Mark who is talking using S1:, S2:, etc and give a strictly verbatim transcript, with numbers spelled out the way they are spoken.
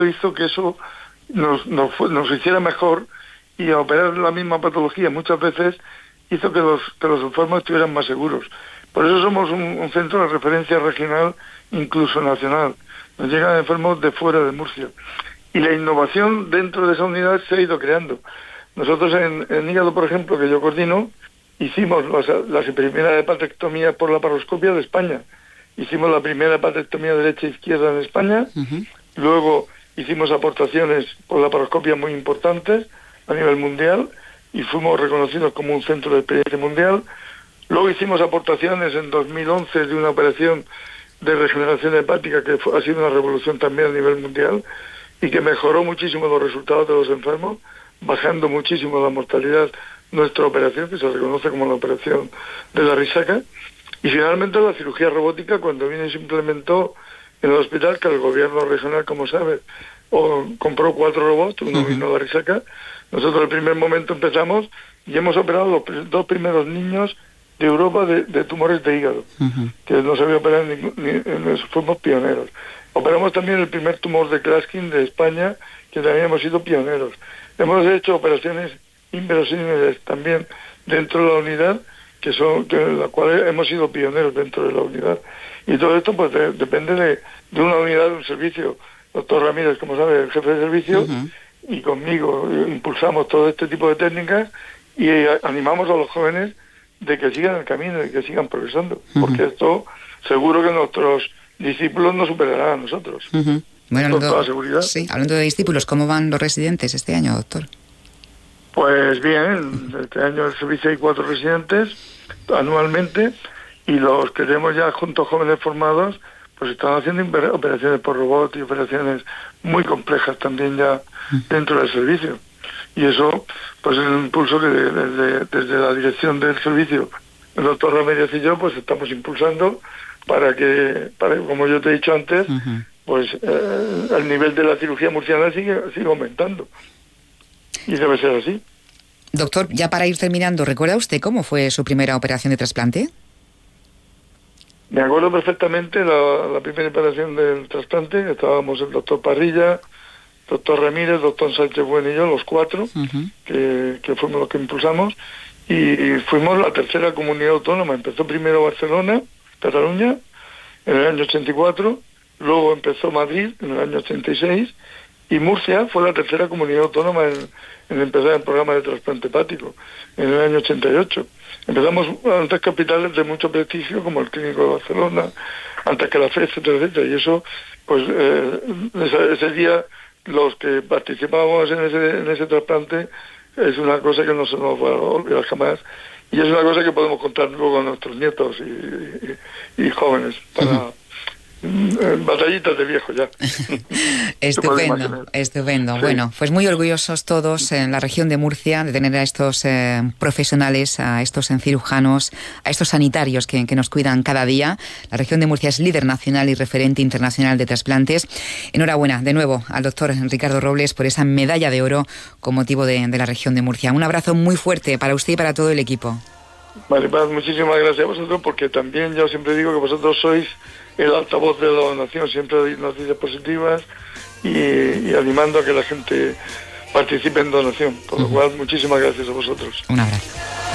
S1: hizo que eso nos, nos, nos hiciera mejor, y a operar la misma patología muchas veces hizo que los, que los enfermos estuvieran más seguros. Por eso somos un, un centro de referencia regional, incluso nacional. Nos llegan enfermos de fuera de Murcia. Y la innovación dentro de esa unidad se ha ido creando. Nosotros en, en hígado, por ejemplo, que yo coordino, hicimos las, las primeras hepatectomías por la paroscopia de España. Hicimos la primera hepatectomía derecha e izquierda en España. Uh-huh. Luego hicimos aportaciones por la paroscopia muy importantes a nivel mundial y fuimos reconocidos como un centro de experiencia mundial. Luego hicimos aportaciones en dos mil once de una operación de regeneración hepática que fue, ha sido una revolución también a nivel mundial y que mejoró muchísimo los resultados de los enfermos, bajando muchísimo la mortalidad. Nuestra operación, que se reconoce como la operación de la risaca. Y finalmente la cirugía robótica, cuando viene y se implementó en el hospital, que el gobierno regional, como sabes, o compró cuatro robots, uno vino a la risaca. Nosotros en el primer momento empezamos y hemos operado los dos primeros niños de Europa de, de tumores de hígado, uh-huh. que no se había operado, ni, ni, ni, fuimos pioneros. Operamos también el primer tumor de Klatskin de España, que también hemos sido pioneros. Hemos hecho operaciones inverosímiles también dentro de la unidad, que son que la cual hemos sido pioneros dentro de la unidad. Y todo esto pues de, depende de, de una unidad, de un servicio. Doctor Ramírez, como sabe, el jefe de servicio, uh-huh. y conmigo impulsamos todo este tipo de técnicas y animamos a los jóvenes de que sigan el camino, de que sigan progresando, uh-huh. porque esto seguro que nuestros discípulos nos superarán a nosotros.
S2: Uh-huh. Bueno,
S1: con
S2: hablando,
S1: toda seguridad.
S2: Sí, hablando de discípulos, ¿cómo van los residentes este año, doctor?
S1: Pues bien, este año en el servicio hay cuatro residentes anualmente y los que tenemos ya juntos jóvenes formados pues están haciendo operaciones por robot y operaciones muy complejas también ya dentro del servicio. Y eso, pues es un impulso que desde, desde la dirección del servicio, el doctor Ramírez y yo, pues estamos impulsando para que, para como yo te he dicho antes, uh-huh. pues eh, el nivel de la cirugía murciana sigue, sigue aumentando. Y debe ser así.
S2: Doctor, ya para ir terminando, ¿recuerda usted cómo fue su primera operación de trasplante?
S1: Me acuerdo perfectamente la, la primera operación del trasplante. Estábamos el doctor Parrilla, doctor Ramírez, doctor Sánchez Bueno y yo, los cuatro, uh-huh. que, que fuimos los que impulsamos. Y, y fuimos la tercera comunidad autónoma. Empezó primero Barcelona, Cataluña, en el año ochenta y cuatro. Luego empezó Madrid, en el año ochenta y seis. Y Murcia fue la tercera comunidad autónoma en, en empezar el programa de trasplante hepático, en el año ochenta y ocho. Empezamos antes capitales de mucho prestigio, como el Clínico de Barcelona, antes que la F E, etcétera, etcétera. Y eso, pues, eh, ese, ese día, los que participábamos en ese, en ese trasplante, es una cosa que no se nos va a olvidar jamás. Y es una cosa que podemos contar luego a nuestros nietos y, y, y jóvenes para... Uh-huh. Batallitas de viejo ya.
S2: Estupendo, estupendo. Sí. Bueno, pues muy orgullosos todos en la región de Murcia de tener a estos eh, profesionales, a estos cirujanos, a estos sanitarios que, que nos cuidan cada día. La región de Murcia es líder nacional y referente internacional de trasplantes. Enhorabuena de nuevo al doctor Ricardo Robles por esa medalla de oro con motivo de, de la región de Murcia. Un abrazo muy fuerte para usted y para todo el equipo.
S1: Vale, Paz, muchísimas gracias a vosotros, porque también yo siempre digo que vosotros sois el altavoz de la donación, siempre hay noticias positivas y, y animando a que la gente participe en donación, por lo uh-huh. cual muchísimas gracias a vosotros.
S2: Un abrazo.